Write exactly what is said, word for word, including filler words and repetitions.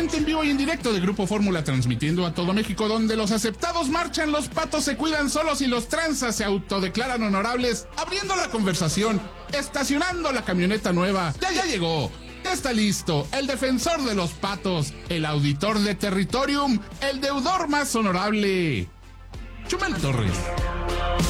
totalmente en vivo y en directo de Grupo Fórmula, transmitiendo a todo México, donde los aceptados marchan, los patos se cuidan solos y los tranzas se autodeclaran honorables, abriendo la conversación, estacionando la camioneta nueva. Ya, ya llegó. Ya está listo, el defensor de los patos, el auditor de Territorium, el deudor más honorable, Chumel Torres.